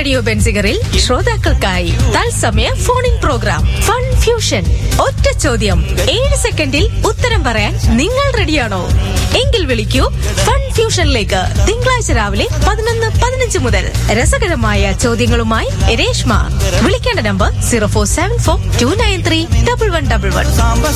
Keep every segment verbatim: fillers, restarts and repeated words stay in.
Radio ബെൻസിഗറിൽ ശ്രോതാക്കൾക്കായി തത്സമയ phone in programme fun fusion. ഒറ്റ ചോദ്യം, ഏഴ് സെക്കൻഡിൽ ഉത്തരം പറയാൻ നിങ്ങൾ റെഡിയാണോ? എങ്കിൽ വിളിക്കൂ ഫൺ ഫ്യൂഷനിലേക്ക് തിങ്കളാഴ്ച രാവിലെ പതിനൊന്ന് പതിനഞ്ച് മുതൽ. രസകരമായ ചോദ്യങ്ങളുമായി രേഷ്മ. വിളിക്കേണ്ട number zero four seven four to nine three double one double one.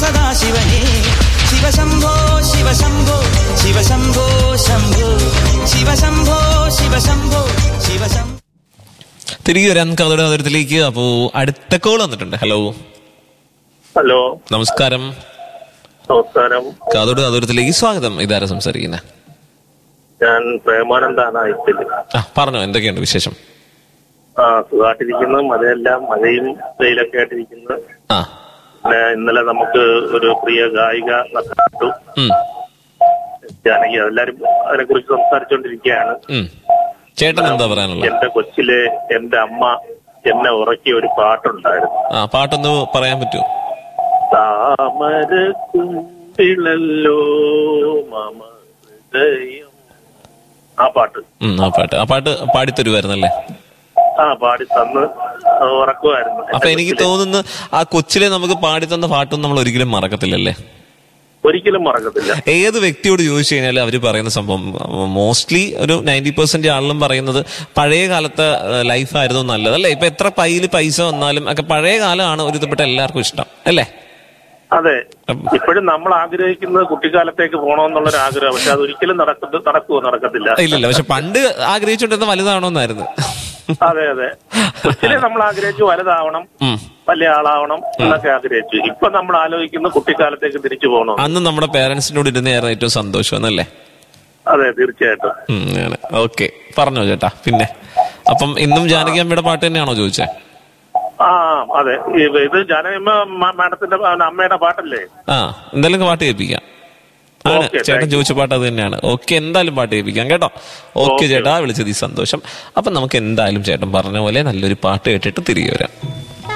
Shiva Shambho Shiva Shambho Shiva Shambho ശംഭോ ശിവശംഭോ ശിവശംഭോ ശിവശംഭോ. തിരികെ വരാൻ കഥയുടെ അതിരത്തിലേക്ക്. അപ്പോ അടുത്ത കോൾ വന്നിട്ടുണ്ട്. ഹലോ ഹലോ, നമസ്കാരം. നമസ്കാരം. കഥയുടെ അതിരത്തിലേക്ക് സ്വാഗതം. ഇതാരാ സംസാരിക്കുന്നത്? ഞാൻ പ്രേമാനന്ദാണ് അയച്ചത്. ആ പറഞ്ഞോ, എന്തൊക്കെയുണ്ട് വിശേഷം? ആ സുഖമായിട്ടിരിക്കുന്നു. മഴയെല്ലാം മഴയും വെയിലൊക്കെ ആയിട്ടിരിക്കുന്നു. ആ പിന്നെ ഇന്നലെ നമുക്ക് ഒരു പ്രിയ ഗായിക നഷ്ടപ്പെട്ടു, ജാനകി. എല്ലാരും അതിനെ കുറിച്ച് സംസാരിച്ചുകൊണ്ടിരിക്കുകയാണ്. ചേട്ടൻ എന്താ പറയാനുള്ളത്? എന്റെ കൊച്ചിലെ എന്റെ അമ്മ എന്നെ ഉറക്കിയ ഒരു പാട്ടുണ്ടായിരുന്നു. ആ പാട്ടൊന്ന് പറയാൻ പറ്റുമോ? താമരക്കുണ്ടിലല്ലോ മമ ഹൃദയം. ആ പാട്ട് ആ പാട്ട് ആ പാട്ട് പാടിത്തരുമായിരുന്നല്ലേ? ആ പാടി തന്ന് ഉറക്കുമായിരുന്നു. അപ്പൊ എനിക്ക് തോന്നുന്നു ആ കൊച്ചിലെ നമുക്ക് പാടി തന്ന പാട്ടൊന്നും നമ്മൾ ഒരിക്കലും മറക്കത്തില്ലല്ലേ? ഒരിക്കലും മറക്കത്തില്ല. ഏത് വ്യക്തിയോട് ചോദിച്ചു കഴിഞ്ഞാൽ അവര് പറയുന്ന സംഭവം മോസ്റ്റ്ലി ഒരു നയൻറ്റി പെർസെന്റ് ആളിലും പറയുന്നത് പഴയ കാലത്തെ ലൈഫായിരുന്നു നല്ലത് അല്ലേ? ഇപ്പൊ എത്ര കയ്യിൽ പൈസ വന്നാലും ഒക്കെ പഴയ കാലമാണ് ഒരുത്തപ്പെട്ട എല്ലാവർക്കും ഇഷ്ടം അല്ലേ? അതെ, ഇപ്പോഴും നമ്മൾ ആഗ്രഹിക്കുന്നത് കുട്ടിക്കാലത്തേക്ക് പോകണമെന്നുള്ളൊരു ആഗ്രഹം. പക്ഷെ അതൊരിക്കലും നടക്കുന്നത് നടക്കുവോ? നടക്കത്തില്ല. ഇല്ലല്ല. പക്ഷെ പണ്ട് ആഗ്രഹിച്ചോണ്ടിരുന്ന വലുതാവണമെന്നായിരുന്നു. അതെ അതെ, കൊച്ചിലെ നമ്മൾ ആഗ്രഹിച്ചു വലുതാവണം, വലിയ ആളാവണം എന്നൊക്കെ ആഗ്രഹിച്ചു. ഇപ്പൊ നമ്മൾ ആലോചിക്കുന്ന കുട്ടിക്കാലത്തേക്ക് തിരിച്ചു പോകണം. അന്ന് നമ്മുടെ പേരൻസിനോട് ഇരുന്നായിരുന്നു ഏറ്റവും സന്തോഷം എന്നല്ലേ? അതെ, തീർച്ചയായിട്ടും. ഓക്കെ, പറഞ്ഞോ ചേട്ടാ. പിന്നെ അപ്പം ഇന്നും ജാനകി അമ്മയുടെ പാട്ട് തന്നെയാണോ ചോദിച്ചേ? ആ അതെ, ഇത് ജാനകിയമ്മ മാഡത്തിന്റെ അമ്മയുടെ പാട്ടല്ലേ? ആ എന്തായാലും പാട്ട് കേൾപ്പിക്കാം. ആണ് ചേട്ടൻ ചോദിച്ച പാട്ട് അത് തന്നെയാണ്. ഓക്കെ, എന്തായാലും പാട്ട് കേൾപ്പിക്കാം കേട്ടോ. ഓക്കെ ചേട്ടാ, വിളിച്ചത് ഈ സന്തോഷം. അപ്പൊ നമുക്ക് എന്തായാലും ചേട്ടൻ പറഞ്ഞ പോലെ നല്ലൊരു പാട്ട് കേട്ടിട്ട് തിരികെ വരാം.